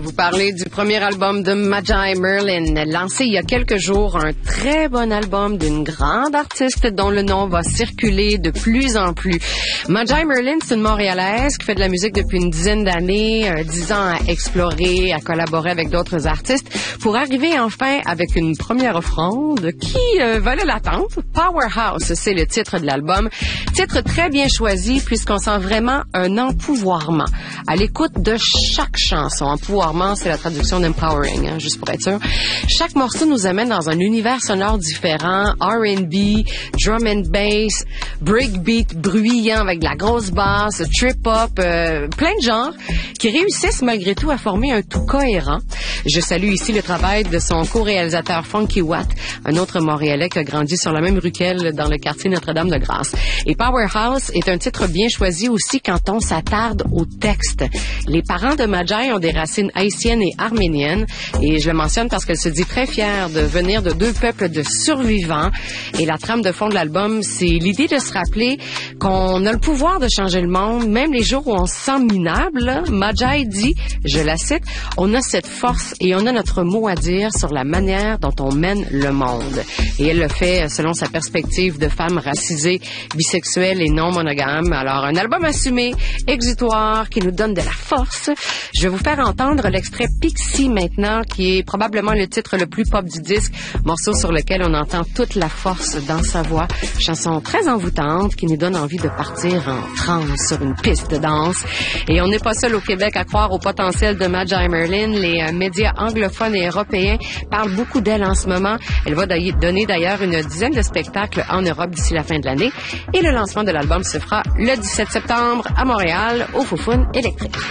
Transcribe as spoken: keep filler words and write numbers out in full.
vous parler du premier album de Magi Merlin, lancé il y a quelques jours, un très bon album d'une grande artiste dont le nom va circuler de plus en plus. Magi Merlin, c'est une Montréalaise qui fait de la musique depuis une dizaine d'années, euh, dix ans à explorer, à collaborer avec d'autres artistes, pour arriver enfin avec une première offrande qui euh, valait l'attente. Powerhouse, c'est le titre de l'album. Titre très bien choisi puisqu'on sent vraiment un empouvoirment à l'écoute de chaque chanson. Empouvoirment, c'est la traduction d'empowering, hein, juste pour être sûr. Chaque morceau nous amène dans un univers sonore différent, R and B, drum and bass, breakbeat bruyant avec de la grosse basse, trip-hop, euh, plein de genres qui réussissent malgré tout à former un tout cohérent. Je salue ici le travail de son co-réalisateur Funky Watt, un autre Montréalais qui a grandi sur la même rue qu'elle dans le quartier Notre-Dame-de-Grâce. Et Powerhouse est un titre bien choisi aussi quand on s'attarde au texte. Les parents de Magi ont des racines haïtiennes et arméniennes, et je le mentionne parce qu'elle se dit très fière de venir de deux peuples de survivants. Et la trame de fond de l'album, c'est l'idée de se rappeler qu'on a le pouvoir de changer le monde, même les jours où on se sent minable. Là. Magi dit, je la cite, on a cette force et on a notre mot à dire sur la manière dont on mène le monde. Et elle le fait selon sa perspective de femme racisée, bisexuelle et non monogame. Alors, un album assumé, exutoire, qui nous donne de la force. Je vais vous faire entendre l'extrait Pixie maintenant, qui est probablement le titre le plus pop du disque, morceau sur lequel on entend toute la force dans sa voix. Chanson très envoûtante qui nous donne envie de partir en transe sur une piste de danse. Et on n'est pas seul au Québec à croire au potentiel de Magi Merlin. Les euh, médias anglophones et européens parlent beaucoup d'elle en ce moment. Elle va donner d'ailleurs une dizaine de spectacles en Europe d'ici la fin de l'année. Et le lancement de l'album se fera le dix-sept septembre à Montréal, au Foufoune électrique.